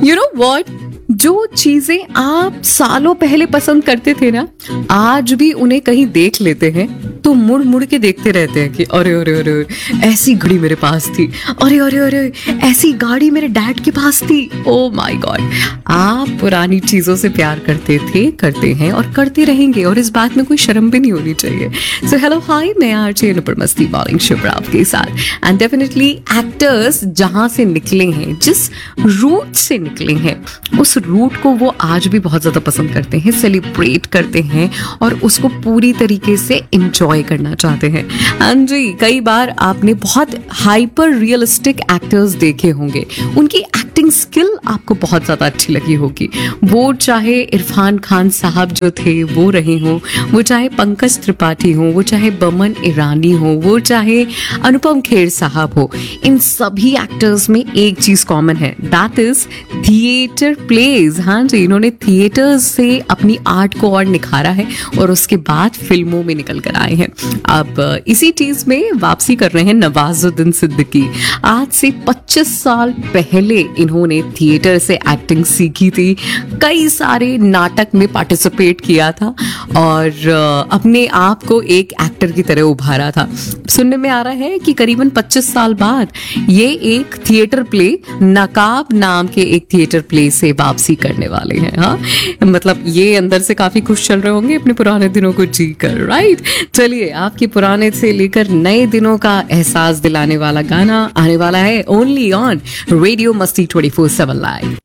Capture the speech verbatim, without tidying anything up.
You know what, जो चीजें आप सालों पहले पसंद करते थे ना, आज भी उन्हें कहीं देख लेते हैं तो मुड़ मुड़ के देखते रहते हैं कि अरे अरे अरे ऐसी घड़ी मेरे पास थी, अरे अरे अरे ऐसी गाड़ी मेरे डैड के पास थी। ओ माय गॉड, आप पुरानी चीजों से प्यार करते थे, करते हैं और करते रहेंगे, और इस बात में कोई शर्म भी नहीं होनी चाहिए। सो हेलो हाय, मैं आरजे नुपुर मस्ती मॉर्निंग शो पर आपके साथ। एंड डेफिनेटली एक्टर्स जहां से निकले हैं, जिस रूट से निकले हैं, उस रूट को वो आज भी बहुत ज्यादा पसंद करते हैं, सेलिब्रेट करते हैं और उसको पूरी तरीके से इंजॉय करना चाहते हैं। हाँ जी, कई बार आपने बहुत हाइपर रियलिस्टिक एक्टर्स देखे होंगे, उनकी एक्टिंग स्किल आपको बहुत ज्यादा अच्छी लगी होगी। वो चाहे इरफान खान साहब जो थे वो रहे हों, वो चाहे पंकज त्रिपाठी हो, वो चाहे बमन ईरानी हो, वो चाहे अनुपम खेर साहब हो, इन सभी एक्टर्स में एक चीज कॉमन है, दैट इज थिएटर प्लेज। हाँ जी, इन्होंने थिएटर्स से अपनी आर्ट को और निखारा है और उसके बाद फिल्मों में निकल कर आए हैं। अब इसी चीज में वापसी कर रहे हैं नवाजुद्दीन सिद्दीकी। आज से पच्चीस साल पहले इन्होंने थिएटर से एक्टिंग सीखी थी, कई सारे नाटक में पार्टिसिपेट किया था और अपने आप को एक एक्टर की तरह उभारा था। सुनने में आ रहा है कि करीबन पच्चीस साल बाद ये एक थिएटर प्ले, नकाब नाम के एक थिएटर प्ले से वापसी करने वाले हैं। हाँ, मतलब ये अंदर से काफी खुश चल रहे होंगे अपने पुराने दिनों को जीकर, राइट। चलिए, आपके पुराने से लेकर नए दिनों का एहसास दिलाने वाला गाना आने वाला है ओनली ऑन रेडियो मस्ती ट्वेंटी फोर सेवन लाइव।